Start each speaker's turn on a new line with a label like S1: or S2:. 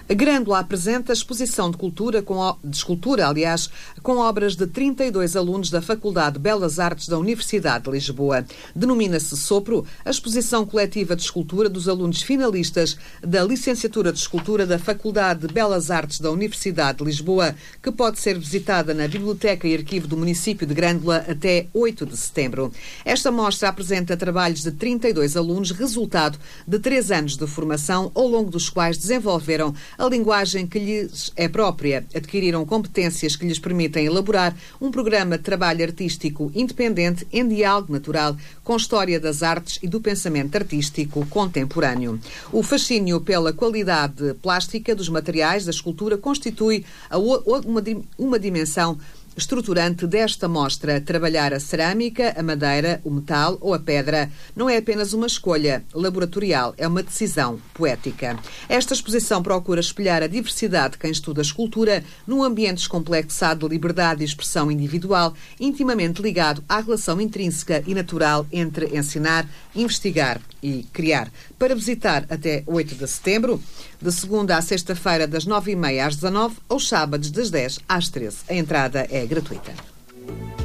S1: A Grândola apresenta exposição de escultura, com obras de 32 alunos da Faculdade de Belas Artes da Universidade de Lisboa. Denomina-se Sopro, a exposição coletiva de escultura dos alunos finalistas da Licenciatura de Escultura da Faculdade de Belas Artes da Universidade de Lisboa, que pode ser visitada na Biblioteca e Arquivo do município de Grândola até 8 de setembro. Esta mostra apresenta trabalhos de 32 alunos, resultado de 3 anos de formação, ao longo dos quais desenvolveram a linguagem que lhes é própria, adquiriram competências que lhes permitem elaborar um programa de trabalho artístico independente em diálogo natural com a história das artes e do pensamento artístico contemporâneo. O fascínio pela qualidade plástica dos materiais da escultura constitui uma dimensão estruturante desta mostra. Trabalhar a cerâmica, a madeira, o metal ou a pedra não é apenas uma escolha laboratorial, é uma decisão poética. Esta exposição procura espelhar a diversidade de quem estuda a escultura num ambiente descomplexado de liberdade e expressão individual, intimamente ligado à relação intrínseca e natural entre ensinar, investigar e criar. Para visitar até 8 de setembro, de segunda à sexta-feira, das 9h30 às 19h, aos sábados das 10 às 13h. A entrada é gratuita.